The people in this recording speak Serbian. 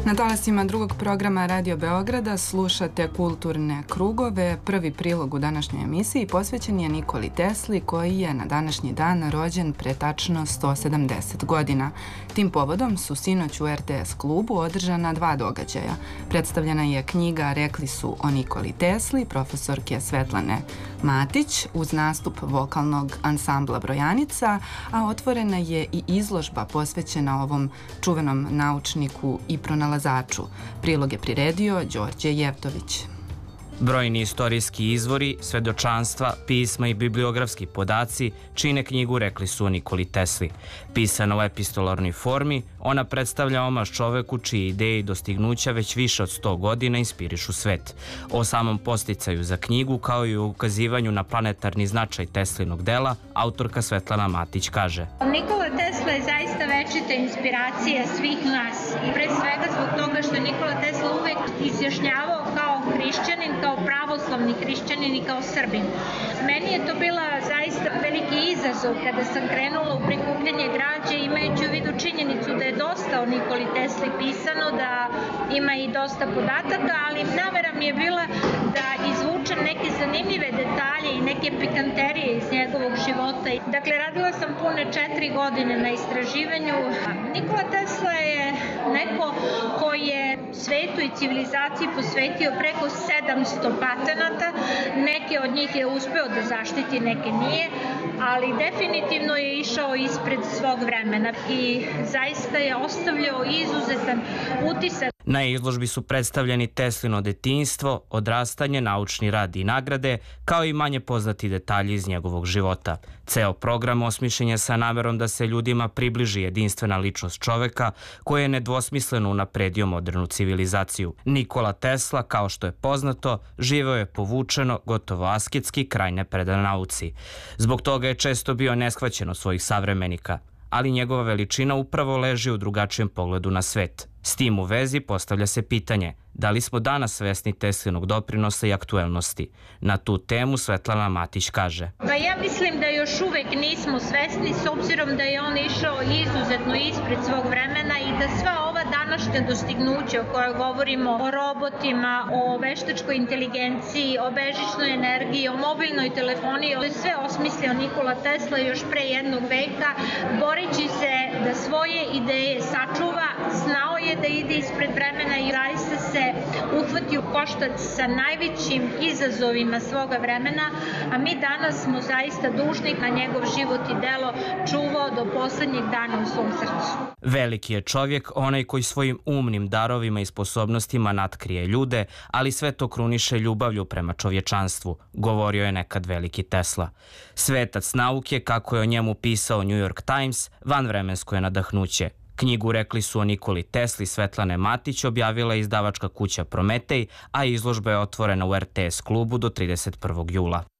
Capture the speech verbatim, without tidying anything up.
Na talasima drugog programa Radio Beograda slušate Kulturne krugove. Prvi prilog u današnjoj emisiji posvećen je Nikoli Tesli, koji je na današnji dan rođen pre tačno sto sedamdeset godina. Tim povodom su sinoć u R T S klubu održana dva događaja. Predstavljena je knjiga Rekli su o Nikoli Tesli, profesorke Svetlane Matić, uz nastup vokalnog ansambla Brojanica, a otvorena je i izložba posvećena ovom čuvenom naučniku i pronalazaču. Prilog je priredio Đorđe Jevtović. Brojni istorijski izvori, svedočanstva, pisma i bibliografski podaci čine knjigu Rekli su o Nikoli Tesli. Pisana u epistolarnoj formi, ona predstavlja omaž čoveku čiji ideje i dostignuća već više od sto godina inspirišu svet. O samom posticaju za knjigu, kao i o ukazivanju na planetarni značaj Teslinog dela, autorka Svetlana Matić kaže: Nikola Tesla je zaista večita inspiracija svih nas. I pre svega zbog toga što je Nikola Tesla uvek izjašnjavao kao hrišćanin, kao pravoslavni hrišćanin i kao Srbin. Meni je to bila zaista veliki izazov kada sam krenula u prikupljanje građe, imajući u vidu činjenicu da je dosta o Nikoli Tesli pisano, da ima i dosta podataka, ali namera mi je bila da izvučem neke zanimljive detalje i neke pikanterije iz njegovog života. Dakle, radila sam pune četiri godine na istraživanju. Nikola Tesla je neko koji je svetu i civilizaciji posvetio preko sedamsto patenata. Neke od njih je uspeo da zaštiti, neke nije, ali definitivno je išao ispred svog vremena i zaista je ostavljao izuzetan utisak. Na izložbi su predstavljeni Teslino detinjstvo, odrastanje, naučni rad i nagrade, kao i manje poznati detalji iz njegovog života. Ceo program osmišljen je sa namerom da se ljudima približi jedinstvena ličnost čoveka koji je nedvosmisleno unapredio modernu civilizaciju. Nikola Tesla, kao što je poznato, živeo je povučeno, gotovo asketski, krajnje predan nauci. Zbog toga je često bio neshvaćen od svojih savremenika, ali njegova veličina upravo leži u drugačijem pogledu na svet. S tim u vezi postavlja se pitanje da li smo danas svesni Teslinog doprinosa i aktuelnosti. Na tu temu Svetlana Matić kaže: Pa ja mislim da još uvek nismo svesni, s obzirom da je on išao izuzetno ispred svog vremena i da sva ova današnja dostignuća o kojoj govorimo, o robotima, o veštačkoj inteligenciji, o bežičnoj energiji, o mobilnoj telefoniji, to je sve osmislio Nikola Tesla još pre jednog veka, boreći se da svoje ideje sačuva. Znao je da ide ispred vremena i zaista se uhvatio koštac sa najvećim izazovima svoga vremena, a mi danas smo zaista dužni na njegov život i delo čuvao do poslednjeg dana u svom srcu. Veliki je čovjek onaj koji svojim umnim darovima i sposobnostima natkrije ljude, ali sve to kruniše ljubavlju prema čovječanstvu, govorio je nekad veliki Tesla. Svetac nauke, kako je o njemu pisao New York Times, vanvremensko je nadahnuće. Knjigu Rekli su o Nikoli Tesli Svetlane Matić objavila je izdavačka kuća Prometej, a izložba je otvorena u R T S klubu do trideset prvog jula.